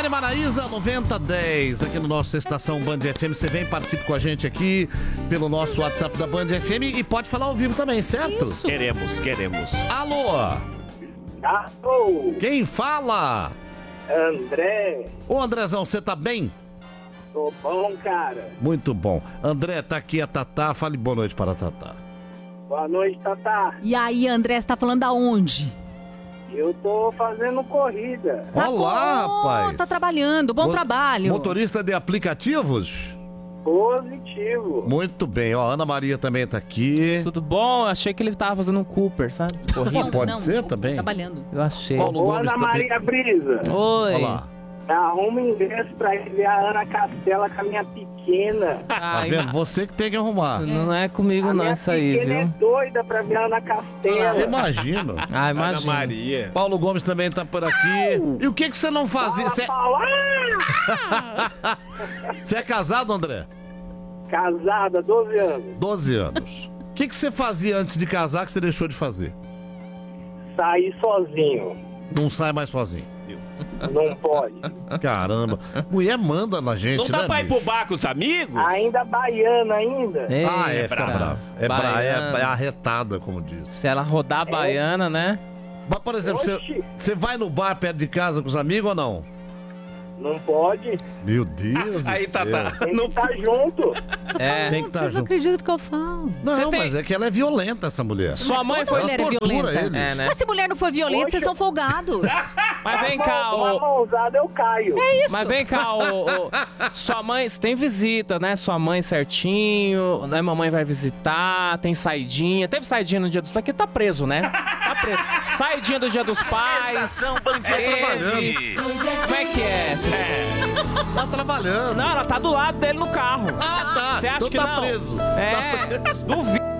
Cristiane Maraíza, 9010, aqui no nosso Estação Band FM. Você vem, participe com a gente aqui pelo nosso WhatsApp da Band FM e pode falar ao vivo também, certo? Isso. Queremos. Alô? Alô, Quem fala? André. Ô, Andrezão, você tá bem? Tô bom, cara. Muito bom. André, tá aqui a Tatá. Fale boa noite para a Tatá. Boa noite, Tatá. E aí, André, você tá falando aonde? Eu tô fazendo corrida. Olá, rapaz. Tá trabalhando, bom trabalho. Motorista de aplicativos? Positivo. Muito bem, ó, Ana Maria também tá aqui. Tudo bom? Eu achei que ele tava fazendo um Cooper, sabe? Corrida. Pode ser também? Trabalhando. Eu achei. Paulo Ô, Gomes Ana também. Maria Brisa, Oi. Olha lá. arruma ingresso pra ir ver a Ana Castela com a minha pequena. Tá Ai, vendo? Você que tem que arrumar. não é comigo A não minha isso aí, pequena é viu? doida pra ver a Ana Castela. Imagino. Ah, Ana imagina. Maria. Paulo Gomes também tá por aqui. E o que você não fazia? Fala, Você é casado, André? Casada, 12 anos. 12 anos. O que você fazia antes de casar que você deixou de fazer? Saí sozinho. Não sai mais sozinho. Não pode. Caramba. Mulher manda na gente, Não dá né, pra ir pro bicho? bar com os amigos? Ainda baiana ainda. Ah, é, fica bravo. Baiana. É arretada, como diz. Se ela rodar a baiana, né? Mas, por exemplo, Oxi. você vai no bar perto de casa com os amigos ou não? Não pode. Meu Deus do Aí, céu. Tatá. Tem que estar junto. É. Tem que estar Vocês não junto. acreditam no que eu falo. Não, Você tem- mas é que ela é violenta, essa mulher. Sua mãe foi... mulher é tortura violenta. ele. É, né? Mas se mulher não for violenta, vocês são folgados. Mas vem cá, Uma ô... mãozada eu caio. Isso. Mas vem cá, sua mãe, você tem visita, né? Sua mãe certinho, né? Mamãe vai visitar, tem saidinha. Teve saidinha no dia dos pais, porque tá preso, né? Tá preso. Saidinha do dia dos pais. Teve. Como é que é? Tá trabalhando. Não, ela tá do lado dele no carro. Ah, tá. Você acha Então que tá não? preso. É, Tá preso. duvido.